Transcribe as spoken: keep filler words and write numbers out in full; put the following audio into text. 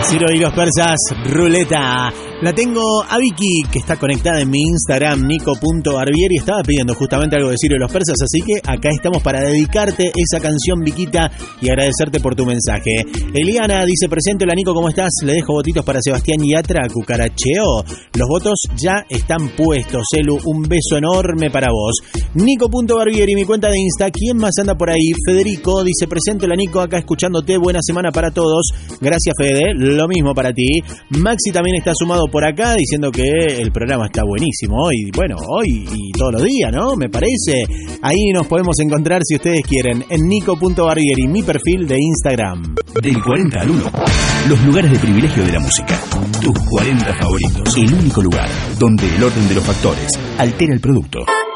Ciro y los persas, ruleta. La tengo a Vicky, que está conectada en mi Instagram, nico punto barbieri. Estaba pidiendo justamente algo de Ciro y los persas, así que acá estamos para dedicarte esa canción, Viquita, y agradecerte por tu mensaje. Eliana dice, presente, hola Nico, ¿cómo estás? Le dejo votitos para Sebastián Yatra, cucaracheo. Los votos ya están puestos, Elu, un beso enorme para vos. nico punto barbieri, mi cuenta de Insta. ¿Quién más anda por ahí? Federico dice, presente, hola Nico, acá escuchándote, buena semana para todos. Gracias, Fede, lo mismo para ti. Maxi también está sumado por acá diciendo que el programa está buenísimo hoy, bueno, hoy y todos los días, ¿no? Me parece. Ahí nos podemos encontrar, si ustedes quieren, en nico punto barbieri, mi perfil de Instagram. Del cuarenta al uno, los lugares de privilegio de la música. Tus cuarenta favoritos. El único lugar donde el orden de los factores altera el producto.